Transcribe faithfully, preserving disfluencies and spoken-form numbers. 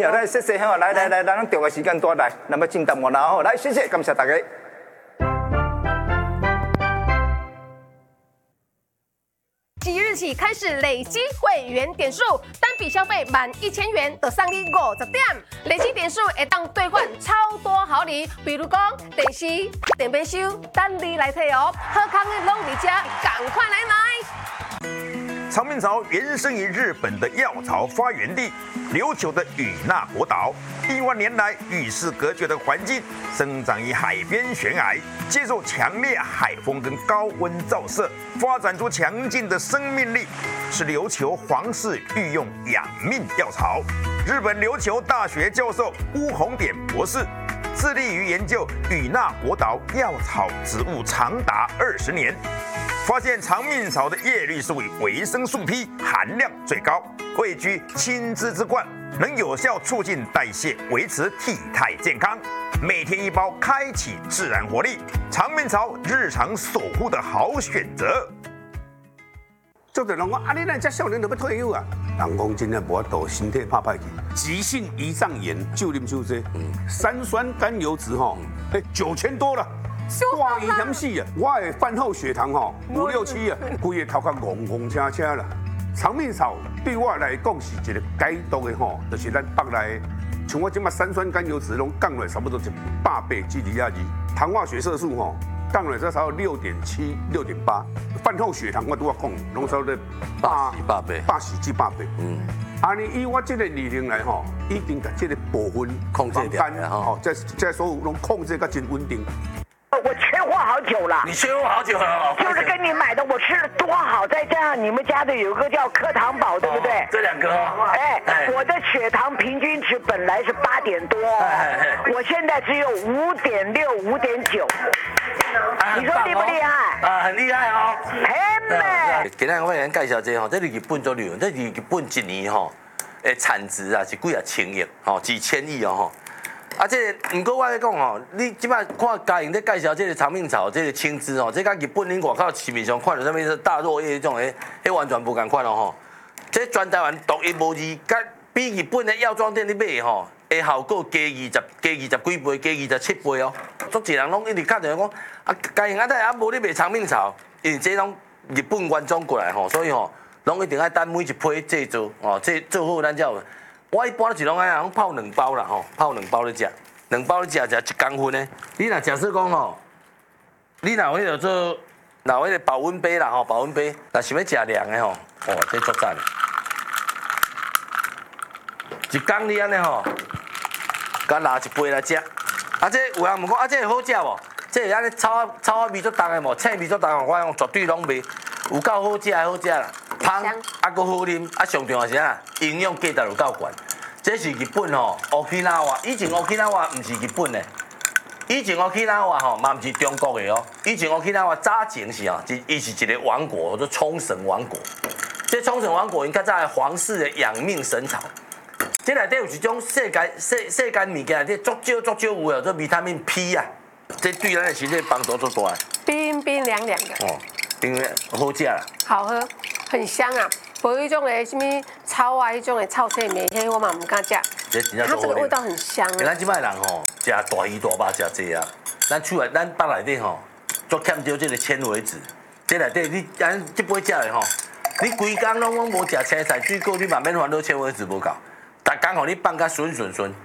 哦，来谢谢哈，来来来，咱调个时间多来，那么进答案啦吼，来谢谢，感谢大家。 即日起开始累积会员点数，单笔消费满一千元就送你五十点，累积点数会当兑换超多好礼，比如讲电视、电冰箱，等你来退哦。好康的拢伫遮，赶快来买！ 长命草原生于日本的药草发源地琉球的与那国岛，亿万年来与世隔绝的环境，生长于海边悬崖，接受强烈海风跟高温照射，发展出强劲的生命力，是琉球皇室御用养命药草。日本琉球大学教授巫红典博士致力于研究与那国岛药草植物长达二十年。发现长命草的叶绿素与维生素 P 含量最高，位居青枝之冠，能有效促进代谢，维持体态健康。每天一包，开启自然活力。长命草日常守护的好选择。 做者人讲啊，你咱这少年就要退休啊？人讲真的无法度，身体怕歹去，急性胰脏炎，就啉酒这，三酸甘油酯吼，哎九千多了。大危险死啊！我的饭后血糖吼五六七啊，规个头壳戆戆车车啦。长命草对我来讲是一个解毒的吼，就是咱北内，像我即马三酸甘油酯拢降落差不多一百八至二二，糖化血色素吼降落才差不多六点七、六点八，饭后血糖我拄我讲，拢差不多八八倍， 八十至百倍。嗯，啊，你以我这个理论来吼，已经把这个部分控制掉了吼，在在所有拢控制个真稳定。 我缺货好久了， 你缺货好久了， 就是跟你买的，我吃的多好，再加上你们家的有一个叫课堂宝，对不对？ 哦、这两个、哦， 哎，哎我的血糖平均值本来是八点多，哎哎我现在只有五点六、五点九，你说厉不厉害？ 啊，很厉害哦， 很美。 今天我给咱介绍这吼，这是日本做流，这日本一年吼，诶产值啊是几啊千亿，吼几千亿哦吼。啊，这个，不过我咧讲吼，你即摆看家营在介绍这个长命草，这个青枝吼，这甲日本恁外口市面上看到啥物大落叶这种诶，迄完全无共款哦吼。这全台湾独一无二，甲比日本的药妆店你买吼，的效果加二十、加二十几倍、加二十七倍哦。足侪人拢一直敲电话讲，啊，家营啊，但啊无你卖长命草，因为这拢日本原装过来吼，所以吼，拢一定爱等每一批制作哦，这做好咱才有。我一般都是拢安样，泡两包啦吼，泡两包咧食，两包咧食食一公分咧。你若假设讲吼，你若有迄个做，若有迄个保温杯啦吼，保温杯，若想要食凉的吼，哦，这足赞。一缸你安尼吼，甲拿一杯来食。啊，这有人问讲，啊，这好食无？这安尼草草啊味足重的无？青味足重的，我讲绝对拢袂，有够好食的好食啦。香，啊，搁好啉，啊，上重要是啥？营养价值有够悬。这是日本吼，Okinawa，以前Okinawa唔是日本的，以前Okinawa吼嘛唔是中国的哦，以前Okinawa早前是哦，伊是一个王国，叫做冲绳王国。这冲绳王国因较早系皇室的养命神草，这内底有一种世界世世间物件，这足少足少有的，做维他命 P 啊，这对咱的身体帮助足大。 冰冰凉凉的。哦， 因为好食啦。 好喝，很香啊。无迄种诶，什么草啊，迄种诶草青面，迄我嘛唔敢食。它这个味道很香啊。 咱即摆人吼，食大鱼大肉食济啊，咱厝内咱北内底吼，足欠着这个纤维质。这内底你咱即杯食的吼，你规工拢拢无食青菜水果，你嘛免烦恼纤维质无够。逐工吼你放甲顺顺顺，